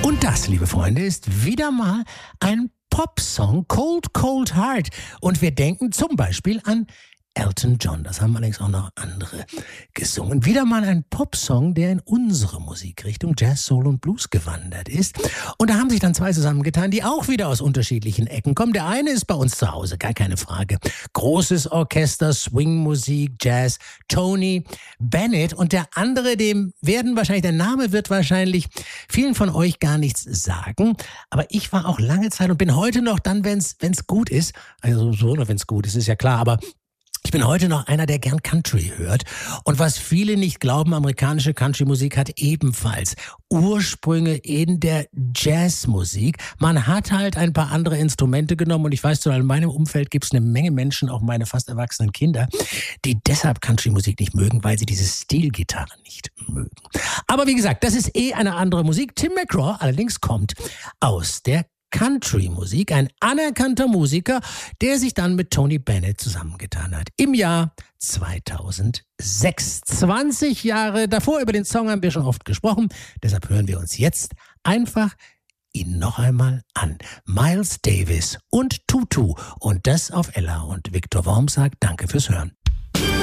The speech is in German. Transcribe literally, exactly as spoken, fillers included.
Und das, liebe Freunde, ist wieder mal ein Popsong, Cold, Cold Heart. Und wir denken zum Beispiel an Elton John. Das haben allerdings auch noch andere gesungen. Wieder mal ein Popsong, der in unsere Musikrichtung Jazz, Soul und Blues gewandert ist. Und da haben sich dann zwei zusammengetan, die auch wieder aus unterschiedlichen Ecken kommen. Der eine ist bei uns zu Hause, gar keine Frage. Großes Orchester, Swingmusik, Jazz, Tony Bennett. Und der andere, dem werden wahrscheinlich, der Name wird wahrscheinlich vielen von euch gar nichts sagen. Aber ich war auch lange Zeit und bin heute noch dann, wenn es gut ist, also so, wenn es gut ist, ist ja klar, aber ich bin heute noch einer, der gern Country hört. Und was viele nicht glauben, amerikanische Country-Musik hat ebenfalls Ursprünge in der Jazzmusik. Man hat halt ein paar andere Instrumente genommen und ich weiß, in meinem Umfeld gibt es eine Menge Menschen, auch meine fast erwachsenen Kinder, die deshalb Country-Musik nicht mögen, weil sie diese Stilgitarre nicht mögen. Aber wie gesagt, das ist eh eine andere Musik. Tim McGraw allerdings kommt aus der Country-Musik, ein anerkannter Musiker, der sich dann mit Tony Bennett zusammengetan hat. Im Jahr zweitausendsechs. zwanzig Jahre davor, über den Song haben wir schon oft gesprochen, deshalb hören wir uns jetzt einfach ihn noch einmal an. Miles Davis und Tutu und das auf Ella. Und Viktor Worm sagt Danke fürs Hören.